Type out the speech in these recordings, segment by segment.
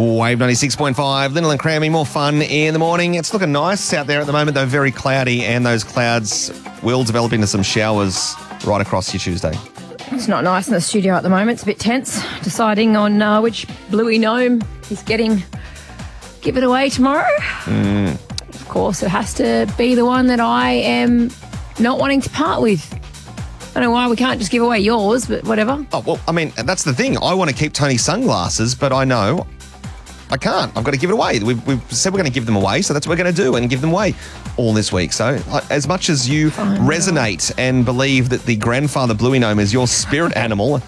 Wave 96.5, Lyndall and Crammy, more fun in the morning. It's looking nice out there at the moment, though very cloudy, and those clouds will develop into some showers right across your Tuesday. It's not nice in the studio at the moment. It's a bit tense, deciding on which Bluey gnome he's getting given away tomorrow. Of course, it has to be the one that I am not wanting to part with. I don't know why we can't just give away yours, but whatever. Oh, well, I mean, that's the thing. I want to keep Tony's sunglasses, but I know I can't. I've got to give it away. We've said we're going to give them away, so that's what we're going to do and give them away all this week. So as much as you resonate and believe that the grandfather Bluey gnome is your spirit animal,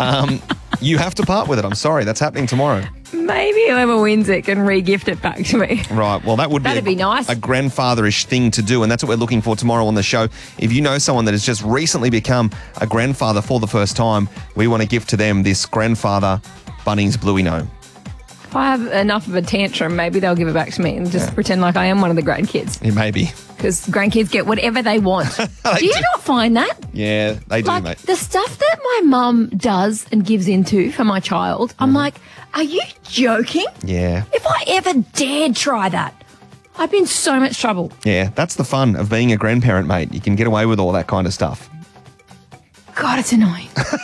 you have to part with it. I'm sorry. That's happening tomorrow. Maybe whoever wins it can re-gift it back to me. Right. Well, that'd be nice. A grandfatherish thing to do, and that's what we're looking for tomorrow on the show. If you know someone that has just recently become a grandfather for the first time, we want to gift to them this grandfather Bunnings Bluey gnome. If I have enough of a tantrum, maybe they'll give it back to me and just pretend like I am one of the grandkids. Yeah, maybe. Because grandkids get whatever they want. Do you not find that? Yeah, they do, mate. The stuff that my mum does and gives into for my child, I'm like, are you joking? Yeah. If I ever dared try that, I'd be in so much trouble. Yeah, that's the fun of being a grandparent, mate. You can get away with all that kind of stuff. God, it's annoying.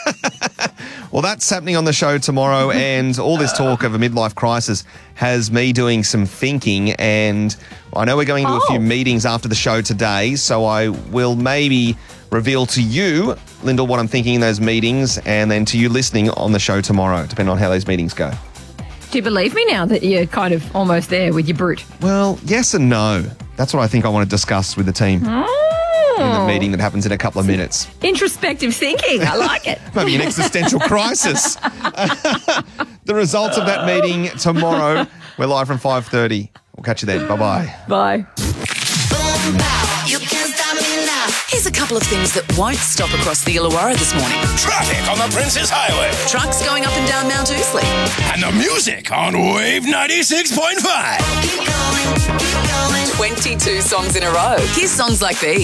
Well, that's happening on the show tomorrow, and all this talk of a midlife crisis has me doing some thinking, and I know we're going to a few meetings after the show today, so I will maybe reveal to you, Lyndall, what I'm thinking in those meetings, and then to you listening on the show tomorrow, depending on how those meetings go. Do you believe me now that you're kind of almost there with your brute? Well, yes and no. That's what I think I want to discuss with the team. In the meeting that happens in a couple of minutes. Introspective thinking. I like it. Maybe an existential crisis. The results of that meeting tomorrow. We're live from 5:30. We'll catch you then. Bye-bye. Bye. You can't stop me now. Here's a couple of things that won't stop across the Illawarra this morning. Traffic on the Princess Highway. Trucks going up and down Mount Ousley. And the music on Wave 96.5. Keep going, keep going. 22 songs in a row. Here's songs like these.